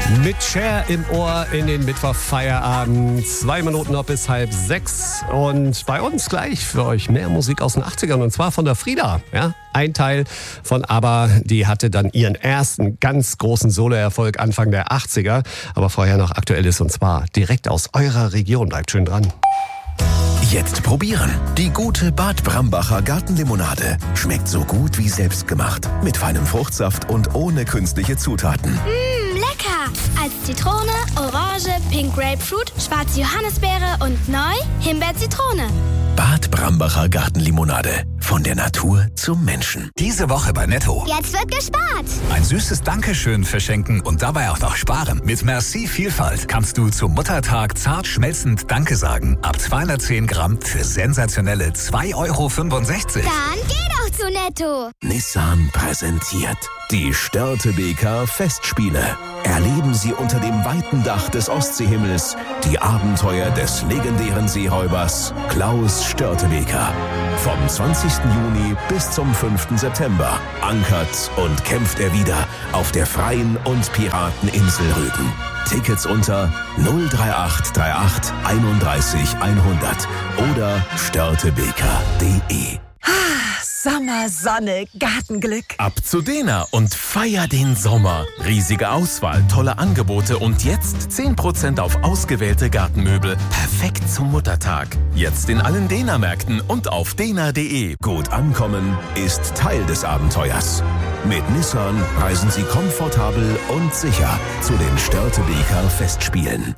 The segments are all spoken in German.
Mit Cher im Ohr in den Mittwochfeierabend. 2 Minuten noch bis 5:30. Und bei uns gleich für euch mehr Musik aus den 80ern. Und zwar von der Frida. Ja, ein Teil von ABBA. Die hatte dann ihren ersten ganz großen Soloerfolg Anfang der 80er. Aber vorher noch Aktuelles und zwar direkt aus eurer Region. Bleibt schön dran. Jetzt probieren. Die gute Bad Brambacher Gartenlimonade. Schmeckt so gut wie selbstgemacht. Mit feinem Fruchtsaft und ohne künstliche Zutaten. Lecker! Als Zitrone, Orange, Pink Grapefruit, schwarze Johannisbeere und neu Himbeer-Zitrone. Bad Brambacher Gartenlimonade. Von der Natur zum Menschen. Diese Woche bei Netto. Jetzt wird gespart. Ein süßes Dankeschön verschenken und dabei auch noch sparen. Mit Merci Vielfalt kannst du zum Muttertag zart schmelzend Danke sagen. Ab 210 Gramm für sensationelle 2,65 €. Dann geh doch zu Netto. Nissan präsentiert die Störtebeker Festspiele. Erleben Sie unter dem weiten Dach des Ostseehimmels die Abenteuer des legendären Seeräubers Klaus Störtebeker. Vom 20. Juni bis zum 5. September ankert und kämpft er wieder auf der freien und Pirateninsel Rügen. Tickets unter 03838 31 100 oder störtebeker.de. Sommer, Sonne, Gartenglück. Ab zu Dena und feier den Sommer. Riesige Auswahl, tolle Angebote und jetzt 10% auf ausgewählte Gartenmöbel. Perfekt zum Muttertag. Jetzt in allen Dena-Märkten und auf dena.de. Gut ankommen ist Teil des Abenteuers. Mit Nissan reisen Sie komfortabel und sicher zu den Störtebeker Festspielen.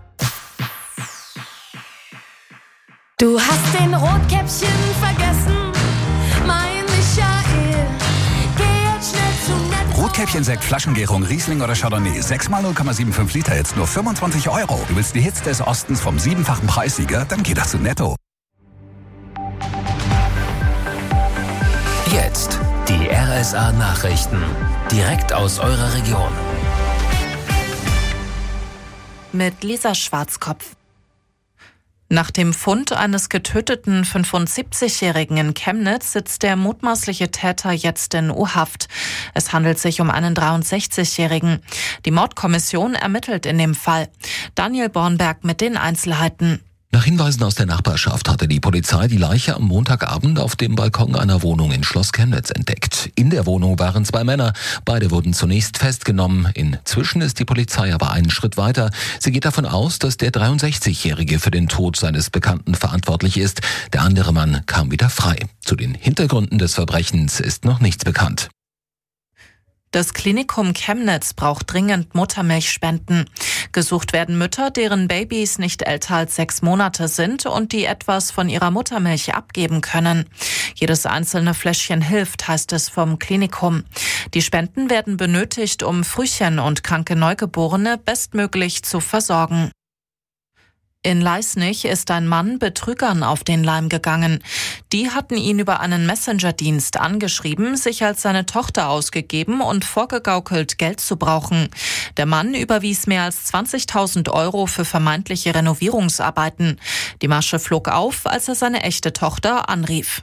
Du hast den Rotkäppchen vergessen, mein Michael. Geh jetzt schnell zu Netto. Rotkäppchen-Sekt, Flaschengärung, Riesling oder Chardonnay. 6x 0,75 Liter, jetzt nur 25 €. Du willst die Hits des Ostens vom 7-fachen Preissieger? Dann geh doch zu Netto. Jetzt die RSA-Nachrichten. Direkt aus eurer Region. Mit Lisa Schwarzkopf. Nach dem Fund eines getöteten 75-Jährigen in Chemnitz sitzt der mutmaßliche Täter jetzt in U-Haft. Es handelt sich um einen 63-Jährigen. Die Mordkommission ermittelt in dem Fall. Daniel Bornberg mit den Einzelheiten. Nach Hinweisen aus der Nachbarschaft hatte die Polizei die Leiche am Montagabend auf dem Balkon einer Wohnung in Schloss Chemnitz entdeckt. In der Wohnung waren 2 Männer. Beide wurden zunächst festgenommen. Inzwischen ist die Polizei aber einen Schritt weiter. Sie geht davon aus, dass der 63-Jährige für den Tod seines Bekannten verantwortlich ist. Der andere Mann kam wieder frei. Zu den Hintergründen des Verbrechens ist noch nichts bekannt. Das Klinikum Chemnitz braucht dringend Muttermilchspenden. Gesucht werden Mütter, deren Babys nicht älter als 6 Monate sind und die etwas von ihrer Muttermilch abgeben können. Jedes einzelne Fläschchen hilft, heißt es vom Klinikum. Die Spenden werden benötigt, um Frühchen und kranke Neugeborene bestmöglich zu versorgen. In Leisnig ist ein Mann Betrügern auf den Leim gegangen. Die hatten ihn über einen Messenger-Dienst angeschrieben, sich als seine Tochter ausgegeben und vorgegaukelt, Geld zu brauchen. Der Mann überwies mehr als 20.000 € für vermeintliche Renovierungsarbeiten. Die Masche flog auf, als er seine echte Tochter anrief.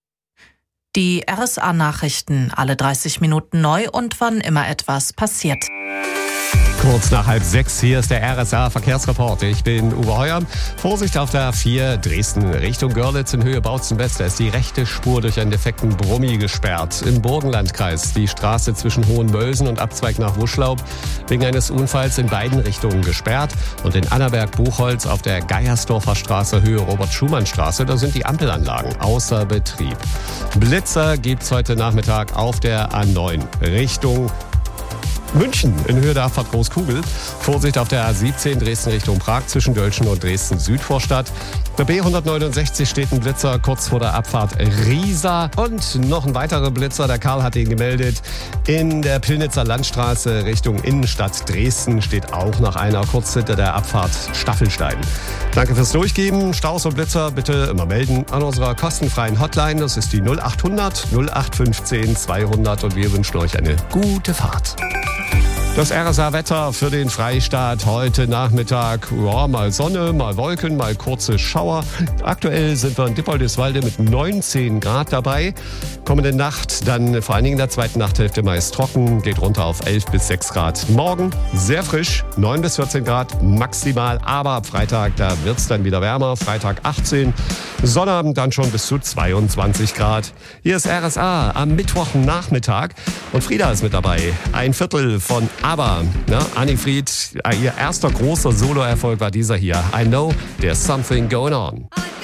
Die RSA-Nachrichten, alle 30 Minuten neu und wann immer etwas passiert. Kurz nach 5:30, hier ist der RSA-Verkehrsreport. Ich bin Uwe Heuer. Vorsicht auf der A4 Dresden Richtung Görlitz in Höhe Bautzen-West. Da ist die rechte Spur durch einen defekten Brummi gesperrt. Im Burgenlandkreis die Straße zwischen Hohenmölsen und Abzweig nach Wuschlaub wegen eines Unfalls in beiden Richtungen gesperrt. Und in Annaberg-Buchholz auf der Geiersdorfer Straße Höhe Robert-Schumann-Straße, da sind die Ampelanlagen außer Betrieb. Blitzer gibt's heute Nachmittag auf der A9 Richtung München in Höhe der Abfahrt Großkugel. Vorsicht auf der A17 Dresden Richtung Prag zwischen Dölschen und Dresden Südvorstadt. Der B169 steht ein Blitzer kurz vor der Abfahrt Riesa. Und noch ein weiterer Blitzer, der Karl hat ihn gemeldet. In der Pillnitzer Landstraße Richtung Innenstadt Dresden steht auch noch einer kurz hinter der Abfahrt Staffelstein. Danke fürs Durchgeben. Staus und Blitzer bitte immer melden an unserer kostenfreien Hotline. Das ist die 0800 0815 200 und wir wünschen euch eine gute Fahrt. Das RSA-Wetter für den Freistaat heute Nachmittag. Ja, mal Sonne, mal Wolken, mal kurze Schauer. Aktuell sind wir in Dippoldiswalde mit 19 Grad dabei. Kommende Nacht dann vor allen Dingen in der zweiten Nachthälfte meist trocken. Geht runter auf 11 bis 6 Grad. Morgen sehr frisch, 9 bis 14 Grad maximal. Aber ab Freitag, da wird es dann wieder wärmer. Freitag 18, Sonnabend dann schon bis zu 22 Grad. Hier ist RSA am Mittwochnachmittag. Und Frieda ist mit dabei. Ein Viertel von ABBA. Anni Fried, ihr erster großer Soloerfolg war dieser hier. I Know There's Something Going On.